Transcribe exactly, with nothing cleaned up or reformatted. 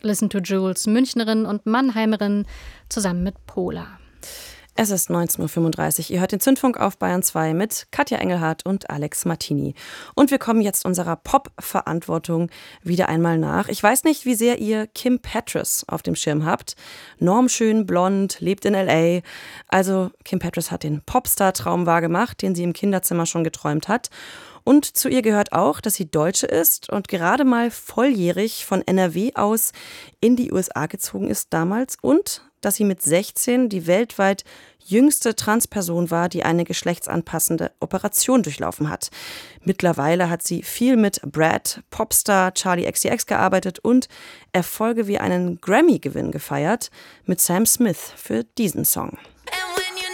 Listen to Jules, Münchnerin und Mannheimerin, zusammen mit Pola. Es ist neunzehn Uhr fünfunddreißig. Ihr hört den Zündfunk auf Bayern zwei mit Katja Engelhardt und Alex Martini. Und wir kommen jetzt unserer Pop-Verantwortung wieder einmal nach. Ich weiß nicht, wie sehr ihr Kim Petras auf dem Schirm habt. Normschön, blond, lebt in L A. Also Kim Petras hat den Popstar-Traum wahrgemacht, den sie im Kinderzimmer schon geträumt hat. Und zu ihr gehört auch, dass sie Deutsche ist und gerade mal volljährig von N R W aus in die U S A gezogen ist damals und dass sie mit sechzehn die weltweit jüngste Transperson war, die eine geschlechtsanpassende Operation durchlaufen hat. Mittlerweile hat sie viel mit Brad, Popstar, Charli X C X gearbeitet und Erfolge wie einen Grammy-Gewinn gefeiert mit Sam Smith für diesen Song.